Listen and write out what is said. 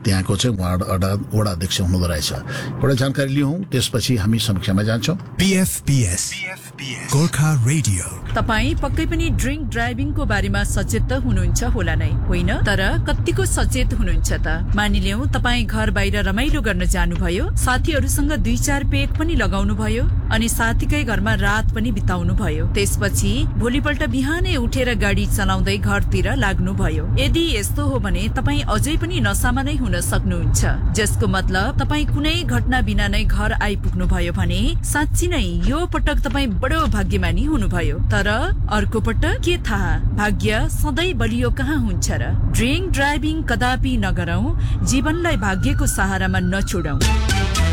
त्यहाँको चाहिँ वडा अध्यक्ष हुनुहुँदो रहेछ। एउटा जानकारी लियौं, त्यसपछि हामी समीक्षामा जान्छौं। PFPS Gorkha radio. तपाई पक्कै पनि ड्रिंक ड्राइभिङको बारेमा सचेत त हुनुहुन्छ होला नै, होइन? तर कतिको सचेत हुनुहुन्छ त? मानिलियौं तपाई घर बाहिर रमाइलो गर्न जानुभयो, साथीहरूसँग 2-4 पेक पनि लगाउनु भयो अनि साथीकै घरमा रात पनि बिताउनु भयो। त्यसपछि भोलिपल्ट बिहानै उठेर गाडी चलाउँदै घरतिर लाग्नु भयो। यदि यस्तो हो भने तपाई अझै पनि नशामा नै हुन सक्नुहुन्छ, जसको मतलब तपाई कुनै घटना बिना नै घर आइपुग्नु भयो भने साँच्ची नै यो पटक तपाई बडो भाग्यमानी हुनुभयो। तर अर्को पटक के थाहा, भाग्य सधैँ बलियो कहाँ हुन्छ र? ड्रिंक ड्राइभिङ कदापि नगरौं, जीवनलाई भाग्यको सहारामा नछोडौं।